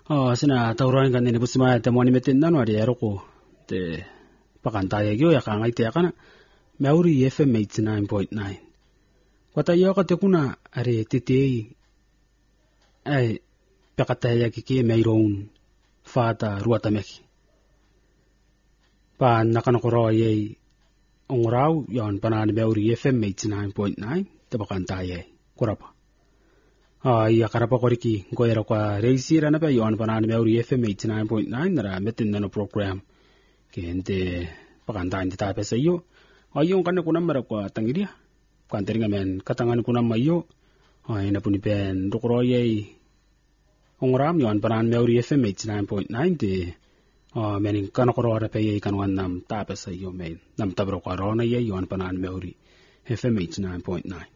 sina tauran kan ni busma te moni metin nan wari eroko te pakanta ye yo ya kan ai te kana Mauri FM 89.9 Wata yo ka te kuna are titei ai pakata ya ki meiron fata ruata meki pa nakana koro ye ongrau yon panani Mauri FM 89.9 te pakanta ye kurapa iya karapa koriki ko era kwa reisi rana pa yon panani Mauri FM 89.9 nara metin nano program kente pakanta indi tape sa iyo ayong kana kunam mara kwa tangiria kanteringa men katangan kunam mayo ina puni pen rokro ye ongram yon panan Mauri FM 89.9 de mening kana koro ara pe ye kanwan nam tape sa iyo men nam tabro kwa rona ye yon panan Mauri FM 89.9